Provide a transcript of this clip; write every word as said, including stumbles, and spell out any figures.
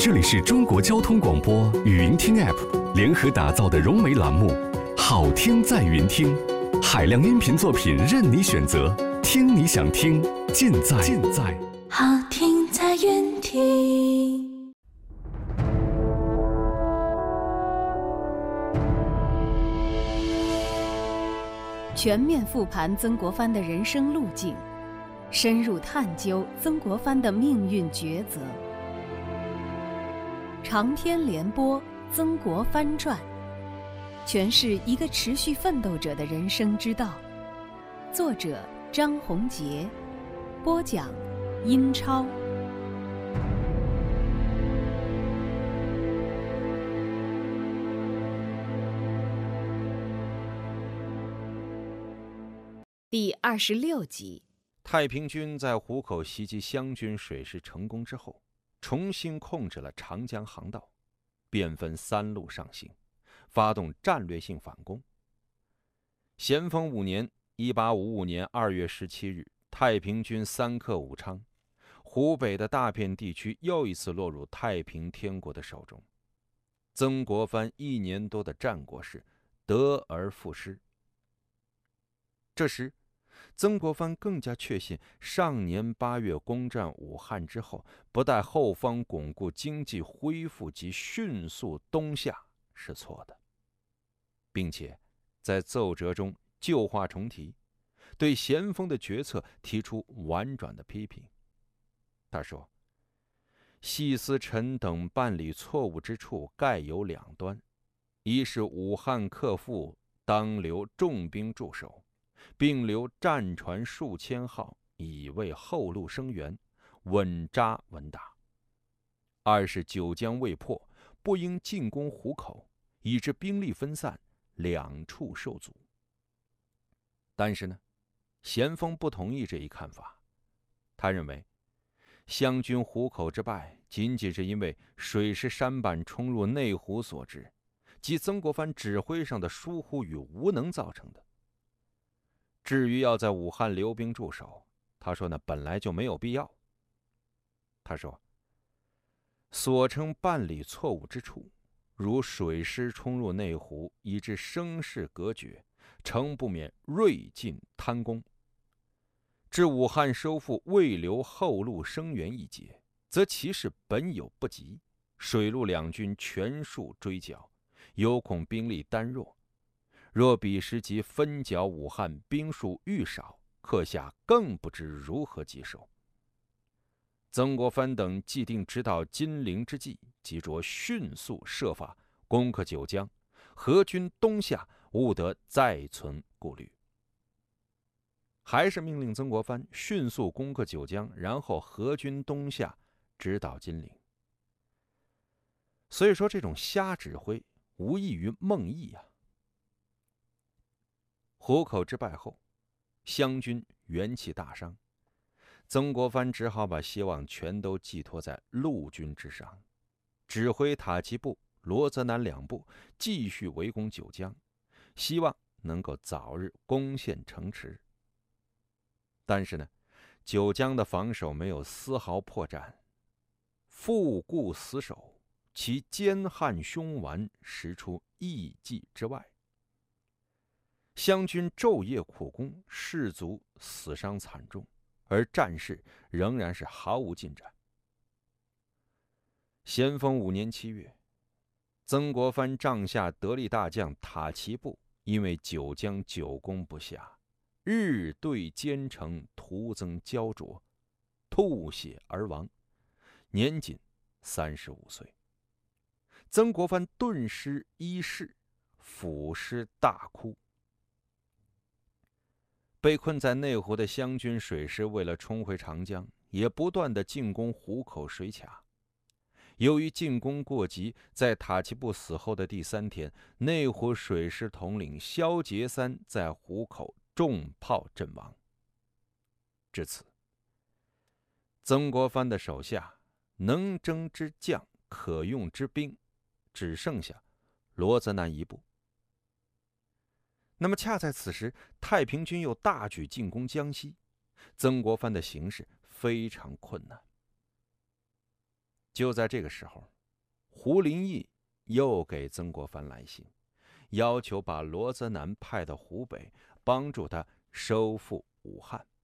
这里是中国交通广播语音听 App 联合打造的融媒栏目《好听在云听》，海量音频作品任你选择，听你想听，尽在尽在好听在云听。 全面复盘曾国藩的人生路径，深入探究曾国藩的命运抉择。长篇连播《曾国藩传》，诠释一个持续奋斗者的人生之道。作者张宏杰，播讲英超。第二十六集。 太平军在湖口袭击湘军水师成功之后，重新控制了长江航道，便分三路上行，发动战略性反攻。咸丰五年一八五五年二月十七日，太平军三克武昌，湖北的大片地区又一次落入太平天国的手中。曾国藩一年多的战果是得而复失。这时曾国藩更加确信，上年八月攻占武汉之后，不待后方巩固经济恢复及迅速东下是错的，并且在奏折中旧话重提，对咸丰的决策提出婉转的批评。他说：“细思臣等办理错误之处，概有两端：一是武汉克复，当留重兵驻守，并留战船数千号，以为后路生援，稳扎稳打；二是九江未破，不应进攻湖口，以致兵力分散，两处受阻。”但是呢，咸丰不同意这一看法。他认为湘军湖口之败仅仅是因为水师舢板冲入内湖所致，即曾国藩指挥上的疏忽与无能造成的。至于要在武汉留兵驻守，他说那本来就没有必要。他说：“所称办理错误之处，如水师冲入内湖，以致声势隔绝，诚不免锐进贪功。至武汉收复未留后路生援一节，则其势本有不及，水陆两军全数追剿，有恐兵力单弱。若彼时即分剿武汉，兵数愈少，克下更不知如何棘手。曾国藩等既定直捣金陵之计，即着迅速设法攻克九江，何军东下，勿得再存顾虑。”还是命令曾国藩迅速攻克九江，然后何军东下，直捣金陵。所以说，这种瞎指挥无异于梦呓啊。湖口之败后，湘军元气大伤，曾国藩只好把希望全都寄托在陆军之上，指挥塔奇部、罗泽南两部继续围攻九江，希望能够早日攻陷城池。但是呢，九江的防守没有丝毫破绽，复固死守，其坚悍凶顽实出意计之外。湘军昼夜苦攻，士卒死伤惨重，而战事仍然是毫无进展。咸丰五年七月，曾国藩帐下得力大将塔奇部因为九江久攻不下，日对兼程，徒增焦灼，吐血而亡，年仅三十五岁。曾国藩顿失一世，俯尸大哭。被困在内湖的湘军水师为了冲回长江，也不断的进攻湖口水卡。由于进攻过急，在塔奇布死后的第三天，内湖水师统领萧节三在湖口中炮阵亡。至此，曾国藩的手下能征之将、可用之兵，只剩下罗泽南一部。那么恰在此时，太平军又大举进攻江西，曾国藩的形势非常困难。 就在这个时候，胡林翼又给曾国藩来信，要求把罗泽南派到湖北，帮助他收复武汉。